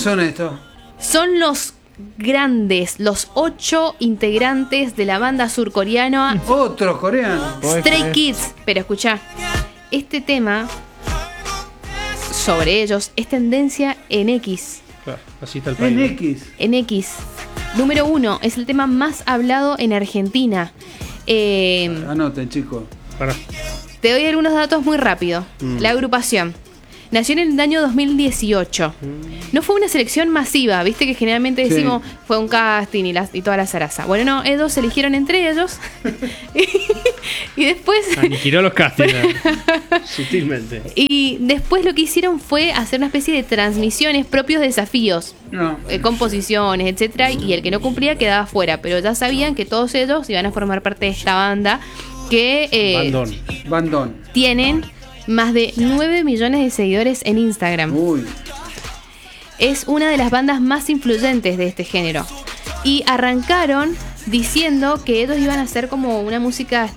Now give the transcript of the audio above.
¿Quiénes son estos? Son los grandes, los 8 integrantes de la banda surcoreana Otros coreanos. Stray Kids. Pero escuchá, este tema sobre ellos es tendencia en X. Claro, así está el país. En X. En X. Número 1, es el tema más hablado en Argentina. Anoten, chicos. Pará. Te doy algunos datos muy rápido. La agrupación nació en el año 2018. No fue una selección masiva, viste que generalmente decimos fue un casting y toda la zaraza. Bueno, no, ellos se eligieron entre ellos y después Aniquiló los castings. Sutilmente. y después lo que hicieron fue hacer una especie de transmisiones, propios desafíos, No. composiciones, etcétera, y el que no cumplía quedaba fuera, pero ya sabían que todos ellos iban a formar parte de esta banda que Bandón. tienen más de 9 millones de seguidores en Instagram. Uy. Es una de las bandas más influyentes de este género. Y arrancaron diciendo que ellos iban a hacer como una música